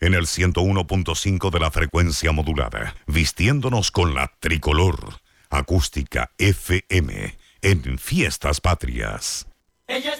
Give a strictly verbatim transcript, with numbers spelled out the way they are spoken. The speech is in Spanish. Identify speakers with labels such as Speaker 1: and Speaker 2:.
Speaker 1: en el ciento uno punto cinco de la frecuencia modulada, vistiéndonos con la tricolor. Acústica F M en Fiestas Patrias.
Speaker 2: Ella